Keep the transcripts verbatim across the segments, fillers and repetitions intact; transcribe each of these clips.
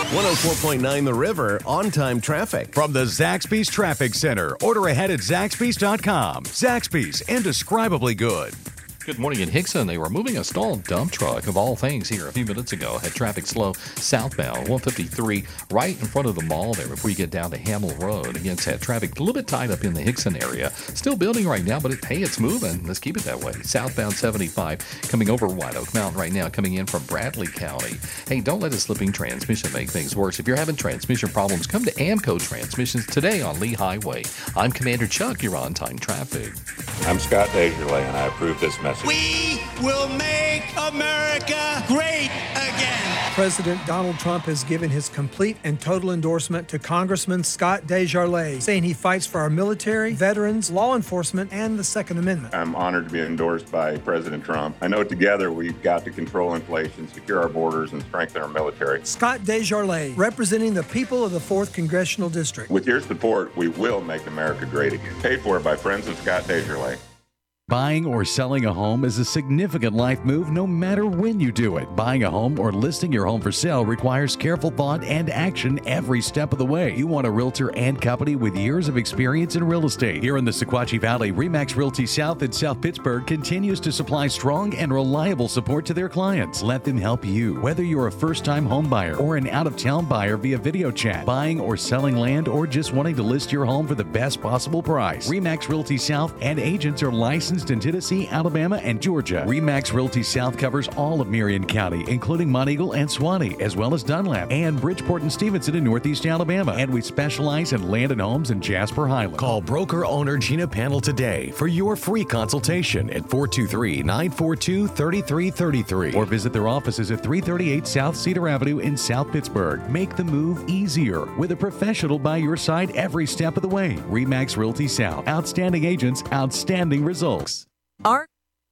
one oh four point nine The River on-time traffic. From the Zaxby's Traffic Center. Order ahead at Zaxby's dot com. Zaxby's, indescribably good. Good morning in Hickson. They were moving a stalled dump truck, of all things, here a few minutes ago. Had traffic slow southbound, one fifty-three, right in front of the mall there before you get down to Hamill Road. Again, had traffic a little bit tied up in the Hickson area. Still building right now, but it, hey, it's moving. Let's keep it that way. Southbound seventy-five coming over White Oak Mountain right now, coming in from Bradley County. Hey, don't let a slipping transmission make things worse. If you're having transmission problems, come to Amco Transmissions today on Lee Highway. I'm Commander Chuck. You're on time traffic. I'm Scott Desjardins, and I approve this message. We will make America great again. President Donald Trump has given his complete and total endorsement to Congressman Scott Desjardins, saying he fights for our military, veterans, law enforcement, and the Second Amendment. I'm honored to be endorsed by President Trump. I know together we've got to control inflation, secure our borders, and strengthen our military. Scott Desjardins, representing the people of the fourth Congressional District. With your support, we will make America great again. Paid for by friends of Scott Desjardins. Buying or selling a home is a significant life move no matter when you do it. Buying a home or listing your home for sale requires careful thought and action every step of the way. You want a realtor and company with years of experience in real estate. Here in the Sequatchie Valley, RE/MAX Realty South in South Pittsburgh continues to supply strong and reliable support to their clients. Let them help you. Whether you're a first-time home buyer or an out-of-town buyer via video chat, buying or selling land, or just wanting to list your home for the best possible price, RE/MAX Realty South and agents are licensed in Tennessee, Alabama, and Georgia. RE/MAX Realty South covers all of Marion County, including Monteagle and Suwannee, as well as Dunlap and Bridgeport and Stevenson in Northeast Alabama. And we specialize in land and homes in Jasper Highland. Call broker owner Gina Panel today for your free consultation at four two three, nine four two, three three three three or visit their offices at three thirty-eight South Cedar Avenue in South Pittsburgh. Make the move easier with a professional by your side every step of the way. RE/MAX Realty South. Outstanding agents, outstanding results. Our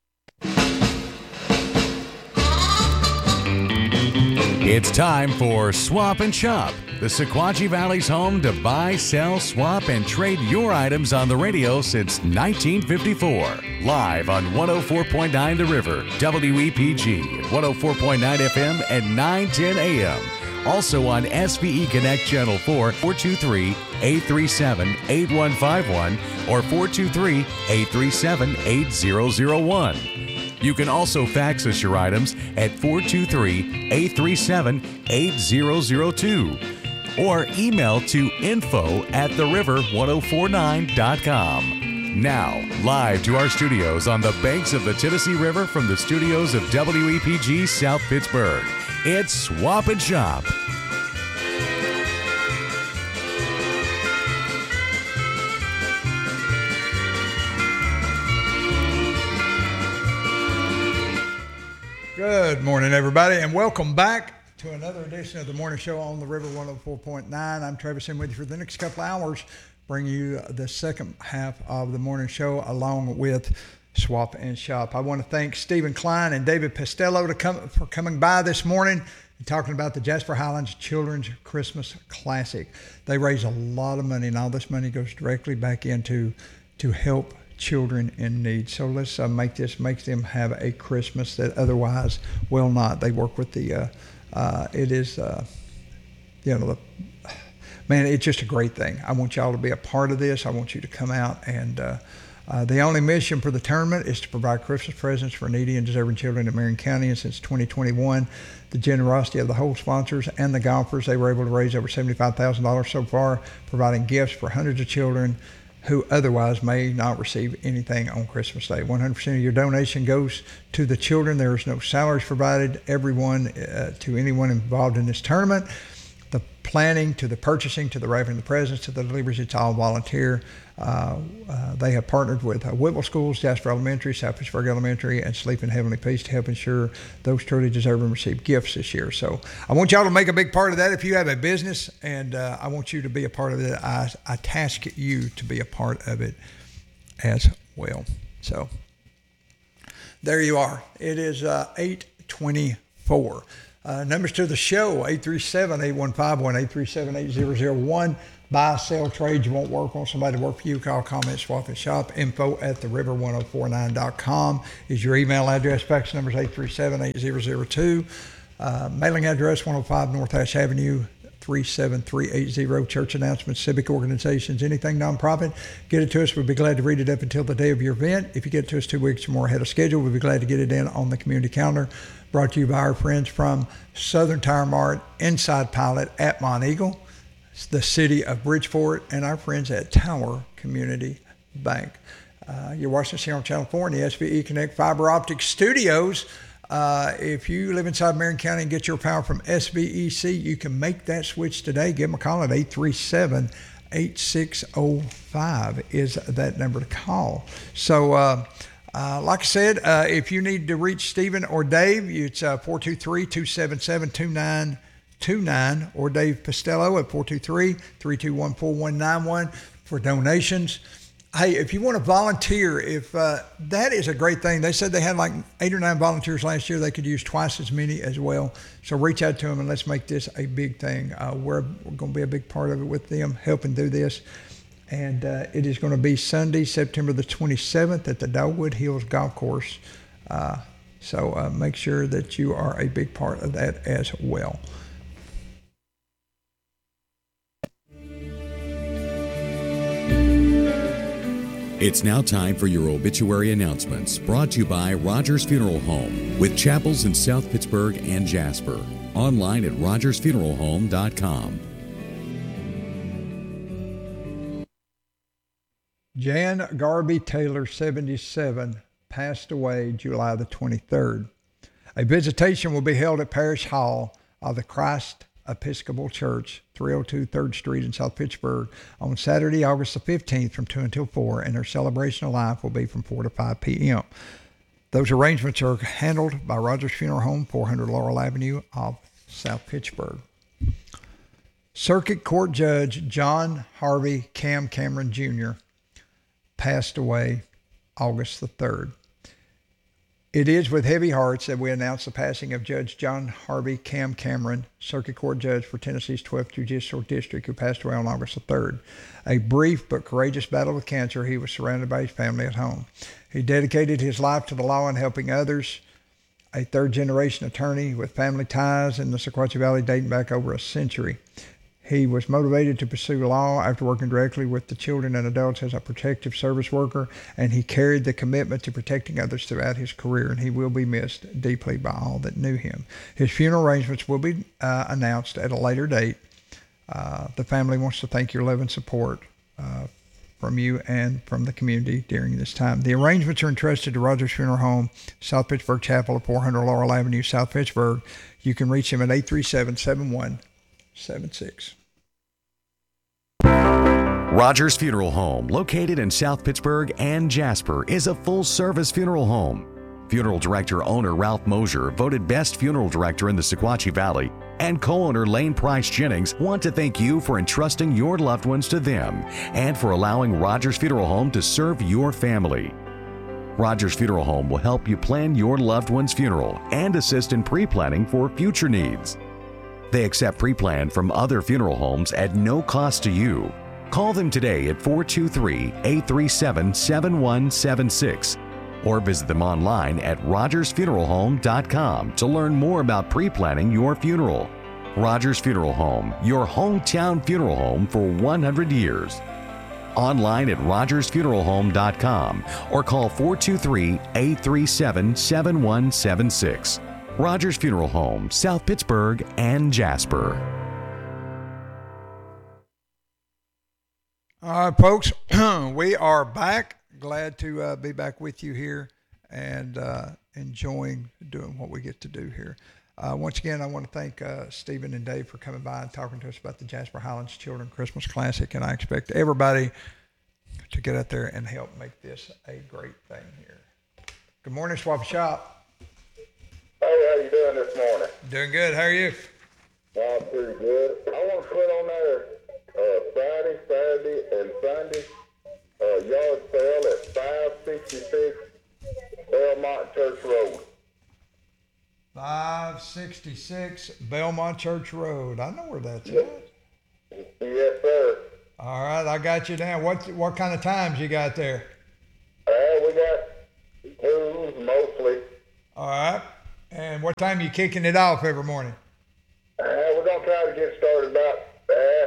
It's time for Swap and Shop, the Sequatchie Valley's home to buy, sell, swap, and trade your items on the radio since nineteen fifty-four. Live on one oh four point nine The River, W E P G, at one oh four point nine F M and nine ten A M. Also on S V E Connect Channel four, four two three, eight three seven, eight one five one or four two three, eight three seven, eight zero zero one. You can also fax us your items at four two three, eight three seven, eight zero zero two or email to info at the river ten forty-nine dot com. Now, live to our studios on the banks of the Tennessee River from the studios of W E P G South Pittsburgh. It's Swap and Shop. Good morning, everybody, and welcome back to another edition of the Morning Show on the River one oh four point nine. I'm Travis in with you for the next couple hours, bringing you the second half of the morning show along with Swap and Shop. I want to thank Stephen Klein and David Pestello to come, for coming by this morning and talking about the Jasper Highlands Children's Christmas Classic. They raise a lot of money, and all this money goes directly back into to help children in need. So let's uh, make this, make them have a Christmas that otherwise will not. They work with the, uh, uh, it is, uh, you know, the, man, it's just a great thing. I want y'all to be a part of this. I want you to come out and, uh, uh, the only mission for the tournament is to provide Christmas presents for needy and deserving children in Marion County. And since twenty twenty-one, the generosity of the whole sponsors and the golfers, they were able to raise over seventy-five thousand dollars so far, providing gifts for hundreds of children who otherwise may not receive anything on Christmas Day. one hundred percent of your donation goes to the children. There is no salaries provided. Everyone, uh, to anyone involved in this tournament, the planning to the purchasing to the wrapping the presents to the deliveries, it's all volunteer. Uh, uh, they have partnered with uh, Whitwell Schools, Jasper Elementary, South Pittsburgh Elementary, and Sleep in Heavenly Peace to help ensure those truly deserving receive gifts this year. So I want y'all to make a big part of that. If you have a business, and uh, I want you to be a part of it, I, I task you to be a part of it as well. So there you are. It is uh, eight twenty-four. Uh, numbers to the show, eight three seven, eight one five one, eight three seven, eight zero zero one. Buy, sell, trade. You won't work on somebody to work for you. Call, comment, swap, and shop. Info at the river ten forty-nine dot com is your email address. Fax number is eight three seven, eight zero zero two. Uh, mailing address, one oh five North Ash Avenue, three seven three eight zero. Church announcements, civic organizations, anything nonprofit, get it to us. We'd be glad to read it up until the day of your event. If you get it to us two weeks or more ahead of schedule, we'd be glad to get it in on the community calendar. Brought to you by our friends from Southern Tire Mart, Inside Pilot at Mont Eagle, the city of Bridgeport, and our friends at Tower Community Bank. Uh, you're watching us here on Channel four in the S V E Connect Fiber Optic Studios. Uh, if you live inside Marion County and get your power from S V E C, you can make that switch today. Give them a call at eight three seven, eight six zero five is that number to call. So, uh, uh, like I said, uh, if you need to reach Stephen or Dave, it's uh, four two three, two seven seven, two nine two nine or Dave Postello at four two three, three two one, four one nine one for donations. Hey, if you want to volunteer, if uh, that is a great thing. They said they had like eight or nine volunteers last year. They could use twice as many as well. So reach out to them and let's make this a big thing. Uh, we're, we're going to be a big part of it with them, helping do this. And uh, it is going to be Sunday, September the twenty-seventh at the Dogwood Hills Golf Course. Uh, so uh, make sure that you are a big part of that as well. It's now time for your obituary announcements, brought to you by Rogers Funeral Home, with chapels in South Pittsburgh and Jasper. Online at rogers funeral home dot com. Jan Garby Taylor, seventy-seven, passed away July the twenty-third. A visitation will be held at Parish Hall of the Christ Episcopal Church, three oh two third Street in South Pittsburgh, on Saturday, August the fifteenth from two until four, and their celebration of life will be from four to five p.m. Those arrangements are handled by Rogers Funeral Home, four hundred Laurel Avenue of South Pittsburgh. Circuit Court Judge John Harvey Cam Cameron Junior passed away August the third. It is with heavy hearts that we announce the passing of Judge John Harvey Cam Cameron, Circuit Court Judge for Tennessee's twelfth Judicial District, who passed away on August the third. A brief but courageous battle with cancer, he was surrounded by his family at home. He dedicated his life to the law and helping others. A third-generation attorney with family ties in the Sequatchie Valley dating back over a century. He was motivated to pursue law after working directly with the children and adults as a protective service worker, and he carried the commitment to protecting others throughout his career, and he will be missed deeply by all that knew him. His funeral arrangements will be uh, announced at a later date. Uh, the family wants to thank your love and support uh, from you and from the community during this time. The arrangements are entrusted to Rogers Funeral Home, South Pittsburgh Chapel at four hundred Laurel Avenue, South Pittsburgh. You can reach him at eight three seven, seven one seven six. Rogers Funeral Home, located in South Pittsburgh and Jasper, is a full-service funeral home. Funeral director owner Ralph Mosier, voted best funeral director in the Sequatchie Valley, and co-owner Lane Price Jennings want to thank you for entrusting your loved ones to them and for allowing Rogers Funeral Home to serve your family. Rogers Funeral Home will help you plan your loved one's funeral and assist in pre-planning for future needs. They accept pre-plan from other funeral homes at no cost to you. Call them today at four two three, eight three seven, seven one seven six or visit them online at rogers funeral home dot com to learn more about pre-planning your funeral. Rogers Funeral Home, your hometown funeral home for one hundred years. Online at rogers funeral home dot com or call four two three, eight three seven, seven one seven six. Rogers Funeral Home, South Pittsburgh and Jasper. All right, folks, we are back. Glad to uh, be back with you here and uh, enjoying doing what we get to do here. Uh, once again, I want to thank uh, Stephen and Dave for coming by and talking to us about the Jasper Highlands Children Christmas Classic, and I expect everybody to get out there and help make this a great thing here. Good morning, Swap and Shop. Hey, how you doing this morning? Doing good. How are you? I'm pretty good. I want to put on there uh, Friday, Saturday, and Sunday uh, yard sale at five sixty-six Belmont Church Road. five sixty-six Belmont Church Road. I know where that's at. Yes, sir. All right, I got you down. What what kind of times you got there? Uh, we got twos mostly. All right. And what time are you kicking it off every morning? Uh, we're going gonna try to get started about uh,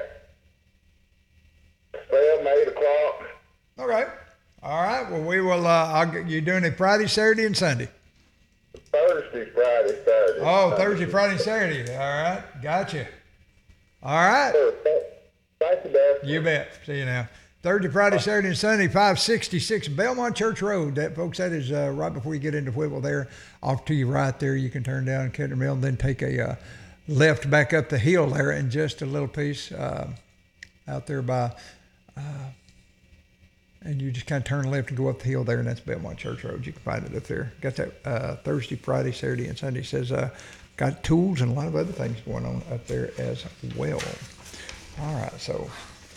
seven, eight o'clock. All right. All right. Well, we will. Uh, I'll get, you doing it Friday, Saturday, and Sunday? Thursday, Friday, Saturday. Oh, Thursday, Friday, Saturday. All right. Gotcha. All right. Thank you, Dad. You bet. See you now. Thursday, Friday, Saturday, and Sunday, five sixty-six Belmont Church Road. That, folks, that is uh, right before you get into Whitwell there. Off to your right there, you can turn down Kettner Mill and then take a uh, left back up the hill there and just a little piece uh, out there by, uh, and you just kind of turn left and go up the hill there, and that's Belmont Church Road. You can find it up there. Got that uh, Thursday, Friday, Saturday, and Sunday. It says uh, got tools and a lot of other things going on up there as well. All right, so.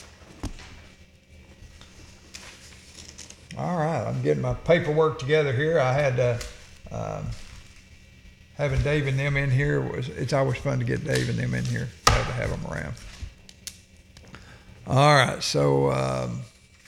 All right, I'm getting my paperwork together here. I had uh, um, having Dave and them in here was it's always fun to get Dave and them in here. Glad to have them around. All right, so um,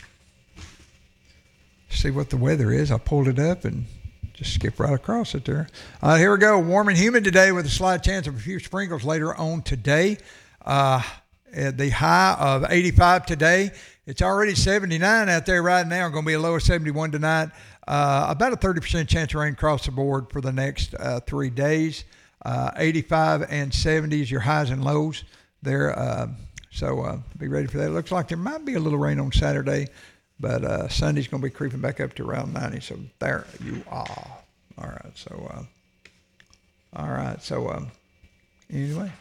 see what the weather is. I pulled it up and just skip right across it there. Uh, here we go. Warm and humid today with a slight chance of a few sprinkles later on today. Uh, at the high of eighty-five today. It's already seventy-nine out there right now. Going to be a low of seventy-one tonight. Uh, about a thirty percent chance of rain across the board for the next uh, three days. Uh, eighty-five and seventy is your highs and lows there. Uh, so uh, be ready for that. It looks like there might be a little rain on Saturday, but uh, Sunday's going to be creeping back up to around ninety. So there you are. All right. So, uh, all right. So um, anyway.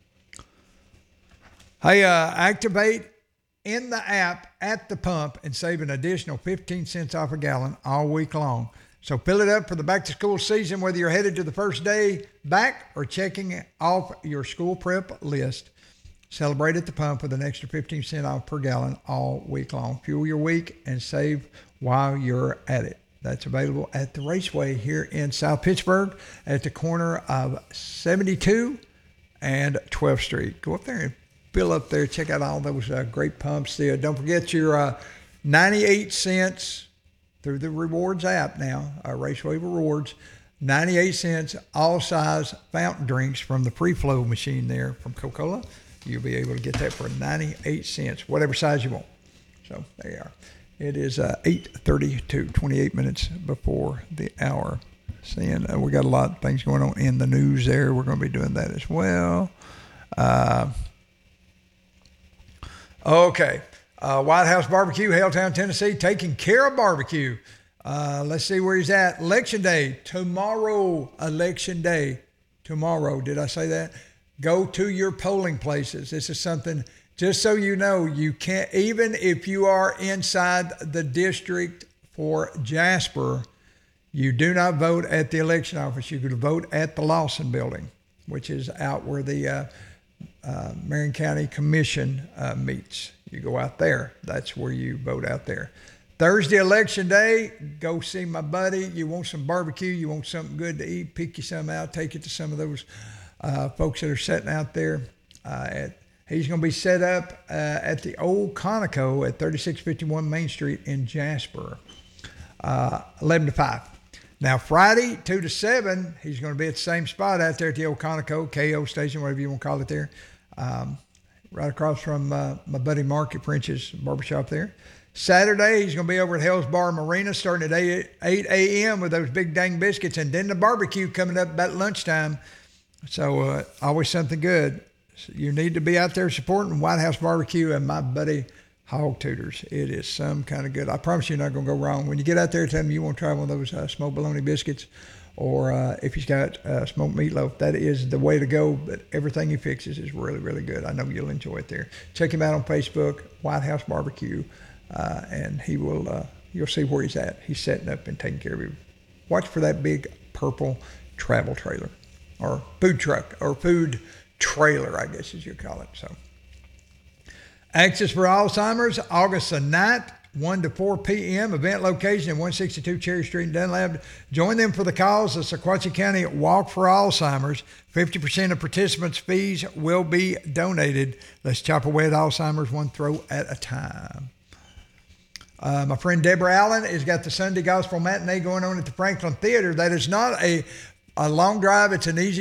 Hey, uh, activate in the app at the pump and save an additional fifteen cents off a gallon all week long. So fill it up for the back-to-school season, whether you're headed to the first day back or checking off your school prep list. Celebrate at the pump with an extra fifteen cents off per gallon all week long. Fuel your week and save while you're at it. That's available at the Raceway here in South Pittsburgh at the corner of seventy-two and twelfth Street. Go up there and fill up there. Check out all those uh, great pumps there. Don't forget your uh, ninety-eight cents through the Rewards app now, uh, Raceway Rewards. ninety-eight cents all size fountain drinks from the Free Flow machine there from Coca-Cola. You'll be able to get that for ninety-eight cents, whatever size you want. So there you are. It is uh, eight thirty-two, twenty-eight minutes before the hour. Seeing uh, we got a lot of things going on in the news there. We're going to be doing that as well. Uh, Okay, uh, White House Barbecue, Helltown, Tennessee, taking care of barbecue. Uh, let's see where he's at. Election Day, tomorrow, Election Day, tomorrow. Did I say that? Go to your polling places. This is something, just so you know, you can't, even if you are inside the district for Jasper, you do not vote at the election office. You can vote at the Lawson Building, which is out where the uh, Uh, Marion County Commission uh, meets. You go out there. That's where you vote out there. Thursday, Election Day, go see my buddy. You want some barbecue, you want something good to eat, pick you some out, take it to some of those uh, folks that are sitting out there. Uh, at, he's going to be set up uh, at the old Conoco at thirty-six fifty-one Main Street in Jasper, uh, eleven to five. Now, Friday, two to seven, he's going to be at the same spot out there at the old Conoco, K O station, whatever you want to call it there. Um, right across from uh, my buddy Mark at French's Barbershop there. Saturday, he's going to be over at Hell's Bar Marina starting at eight a.m. with those big dang biscuits, and then the barbecue coming up about lunchtime. So uh, always something good. So you need to be out there supporting White House Barbecue and my buddy Hog Tutors. It is some kind of good. I promise you're not going to go wrong. When you get out there, tell them you want to try one of those uh, smoked bologna biscuits, or uh, if he's got uh, smoked meatloaf, that is the way to go. But everything he fixes is really, really good. I know you'll enjoy it there. Check him out on Facebook, White House Barbecue, uh, and he will. Uh, you'll see where he's at. He's setting up and taking care of you. Watch for that big purple travel trailer, or food truck, or food trailer, I guess as you call it. So. Access for Alzheimer's, August the ninth, one to four p.m. Event location at one sixty-two Cherry Street in Dunlap. Join them for the cause of Sequatchie County Walk for Alzheimer's. fifty percent of participants' fees will be donated. Let's chop away at Alzheimer's one throw at a time. Uh, my friend Deborah Allen has got the Sunday Gospel Matinee going on at the Franklin Theater. That is not a, a long drive. It's an easy